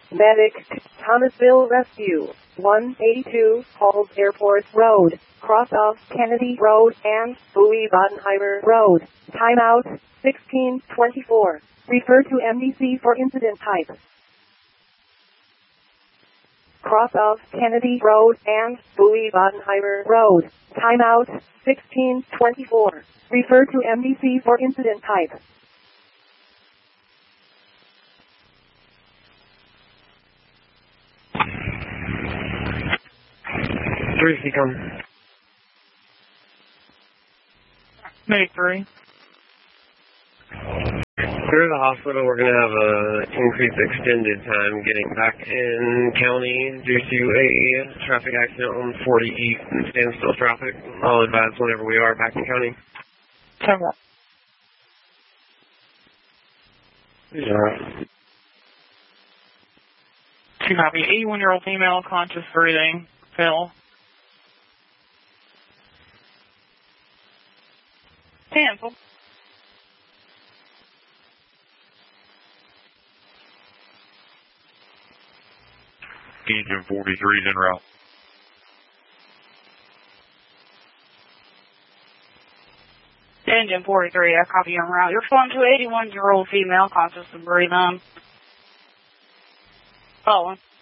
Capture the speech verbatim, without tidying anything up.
Medic, Thomasville Rescue, one eighty-two, Halls Airport Road, cross of Kennedy Road and Bowie Bodenheimer Road. Timeout, sixteen twenty-four. Refer to M D C for incident type. Cross of Kennedy Road and Bowie Bodenheimer Road. Timeout, sixteen twenty-four. Refer to M D C for incident type. Three, C come. Medic three. Through the hospital, we're going to have a increased extended time getting back in county due to a traffic accident on forty East and standstill traffic. I'll advise whenever we are back in county. Ten one. Yeah. Two copy. eighty-one-year-old female, conscious breathing. Phil. Cancel. Engine forty-three is en route. Engine forty-three, I copy en route. You're responding to eighty-one-year-old female, conscious and breathing. Following.